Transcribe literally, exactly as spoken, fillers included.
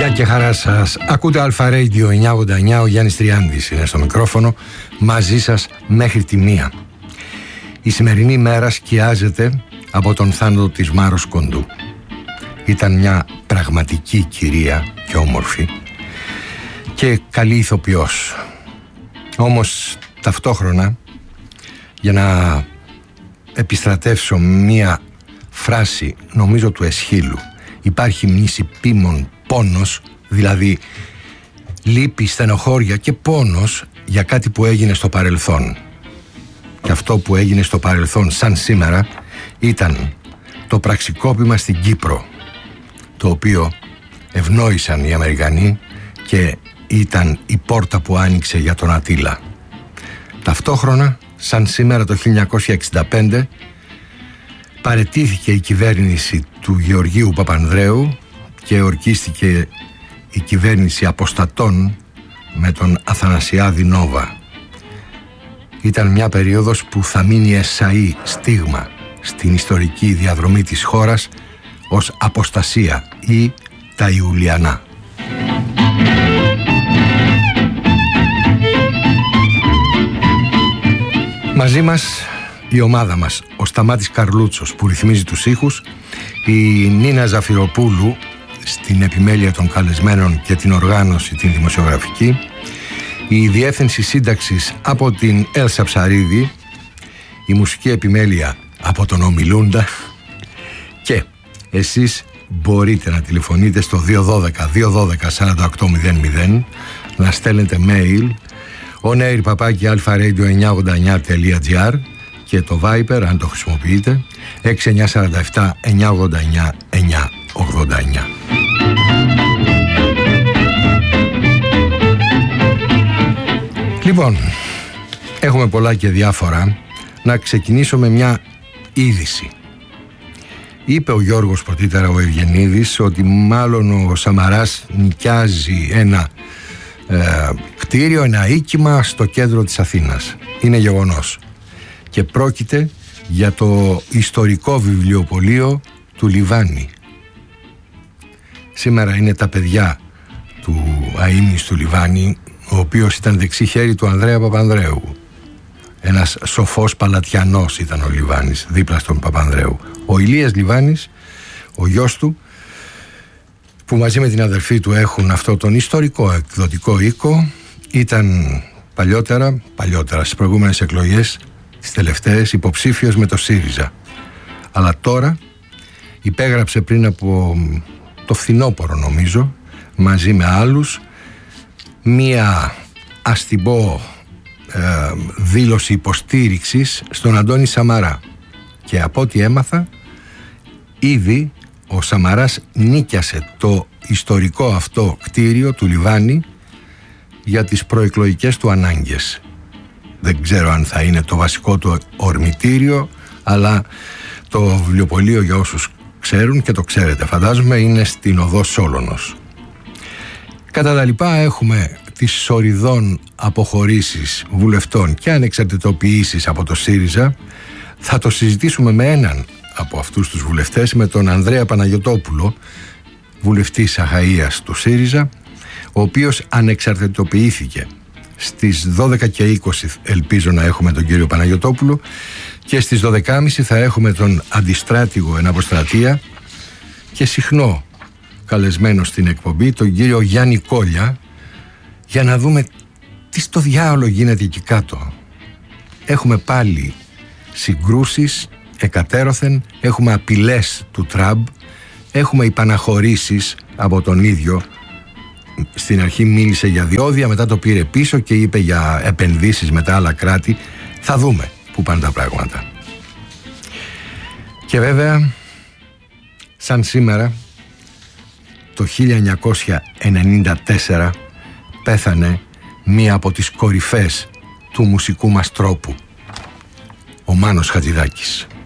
Γεια και χαρά σας. Ακούτε Αλφα Radio εννιακόσια ογδόντα εννιά. Ο Γιάννης Τριάντης είναι στο μικρόφωνο, μαζί σας μέχρι τη μία. Η σημερινή μέρα σκιάζεται από τον θάνατο της Μάρος Κοντού. Ήταν μια πραγματική κυρία και όμορφη και καλή ηθοποιός. Όμως ταυτόχρονα, για να επιστρατεύσω μια φράση νομίζω του Εσχύλου, υπάρχει μνησιπίμων πόνος, δηλαδή λύπη, στενοχώρια και πόνος για κάτι που έγινε στο παρελθόν. Και αυτό που έγινε στο παρελθόν σαν σήμερα ήταν το πραξικόπημα στην Κύπρο, το οποίο ευνόησαν οι Αμερικανοί και ήταν η πόρτα που άνοιξε για τον Ατήλα. Ταυτόχρονα, σαν σήμερα το χίλια εννιακόσια εξήντα πέντε, παραιτήθηκε η κυβέρνηση του Γεωργίου Παπανδρέου και ορκίστηκε η κυβέρνηση αποστατών με τον Αθανασιάδη Νόβα. Ήταν μια περίοδος που θα μείνει εσαΐ στίγμα στην ιστορική διαδρομή της χώρας ως αποστασία ή τα Ιουλιανά. Μαζί μας η ομάδα μας, ο Σταμάτης Καρλούτσος που ρυθμίζει τους ήχους, η Νίνα Ζαφυροπούλου στην επιμέλεια των καλεσμένων και την οργάνωση την δημοσιογραφική, η διεύθυνση σύνταξης από την Έλσα Ψαρίδη, η μουσική επιμέλεια από τον Ομιλούντα και εσείς μπορείτε να τηλεφωνείτε στο δύο ένα δύο δύο ένα δύο τέσσερα οκτώ μηδέν μηδέν, να στέλνετε mail on air παπάκι alfaradio εννιακόσια ογδόντα εννιά τελεία τζι άρ και το Viber, αν το χρησιμοποιείτε, έξι εννιά τέσσερα επτά εννιακόσια ογδόντα εννιά εννιακόσια ογδόντα εννιά. Λοιπόν, έχουμε πολλά και διάφορα. Να ξεκινήσω με μια είδηση. Είπε ο Γιώργος πρωτήτερα ο Ευγενίδης ότι μάλλον ο Σαμαράς νοικιάζει ένα ε, κτίριο, ένα οίκημα στο κέντρο της Αθήνας. Είναι γεγονός. Και πρόκειται για το ιστορικό βιβλιοπωλείο του Λιβάνι. Σήμερα είναι τα παιδιά του αείμνηστου του Λιβάνι, ο οποίος ήταν δεξί χέρι του Ανδρέα Παπανδρέου. Ένας σοφός παλατιανός ήταν ο Λιβάνης, δίπλα στον Παπανδρέου. Ο Ηλίας Λιβάνης, ο γιος του, που μαζί με την αδερφή του έχουν αυτό τον ιστορικό εκδοτικό οίκο, ήταν παλιότερα, παλιότερα στις προηγούμενες εκλογές, τις τελευταίες, υποψήφιος με το ΣΥΡΙΖΑ. Αλλά τώρα υπέγραψε πριν από το φθινόπωρο νομίζω, μαζί με άλλους, μία, ας την πω, ε, δήλωση υποστήριξης στον Αντώνη Σαμαρά. Και από ό,τι έμαθα, ήδη ο Σαμαράς νίκιασε το ιστορικό αυτό κτίριο του Λιβάνι για τις προεκλογικές του ανάγκες. Δεν ξέρω αν θα είναι το βασικό του ορμητήριο, αλλά το βιβλιοπωλείο, για όσους ξέρουν και το ξέρετε φαντάζομαι, είναι στην οδό Σόλωνος. Κατά τα λοιπά έχουμε τις σοριδών αποχωρήσεις βουλευτών και ανεξαρτητοποιήσεις από το ΣΥΡΙΖΑ. Θα το συζητήσουμε με έναν από αυτούς τους βουλευτές, με τον Ανδρέα Παναγιωτόπουλο, βουλευτής Αχαΐας του ΣΥΡΙΖΑ, ο οποίος ανεξαρτητοποιήθηκε. Στις δώδεκα και είκοσι ελπίζω να έχουμε τον κύριο Παναγιωτόπουλο και στις δώδεκα και τριάντα θα έχουμε τον αντιστράτηγο εν αποστρατεία και συχνό καλεσμένο στην εκπομπή, τον κύριο Γιάννη Κόλια, για να δούμε τι στο διάολο γίνεται εκεί κάτω. Έχουμε πάλι συγκρούσεις εκατέρωθεν, έχουμε απειλές του Τραμπ, έχουμε υπαναχωρήσεις από τον ίδιο. Στην αρχή μίλησε για διόδια, μετά το πήρε πίσω και είπε για επενδύσεις με τα άλλα κράτη. Θα δούμε πού πάνε τα πράγματα. Και βέβαια, σαν σήμερα, το χίλια εννιακόσια ενενήντα τέσσερα πέθανε μία από τις κορυφές του μουσικού μας τρόπου, ο Μάνος Χατζηδάκης.